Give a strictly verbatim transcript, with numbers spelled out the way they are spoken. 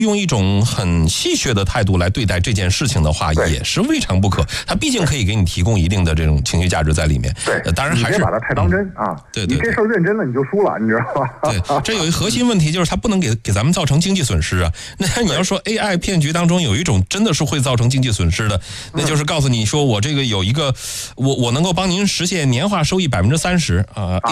用一种很戏谑的态度来对待这件事情的话，也是未尝不可。它毕竟可以给你提供一定的这种情绪价值在里面。 对， 呃、当然还是你别把它太当真、嗯、啊。 对对对， 你这事儿认真了，你就输了，你知道吧？ 对，这有一核心问题，就是它不能给给咱们造成经济损失啊。那你要说 A I 骗局当中有一种真的是会造成经济损失的，那就是告诉你说我这个有一个，我我能够帮您实现年化收益百分之三十啊。